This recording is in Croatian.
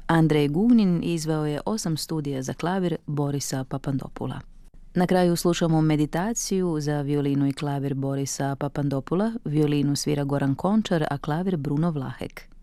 Andrej Gugnin izveo je 8 studija za klavir Borisa Papandopula. Na kraju slušamo meditaciju za violinu i klavir Borisa Papandopula. Violinu svira Goran Končar, a klavir Bruno Vlahek.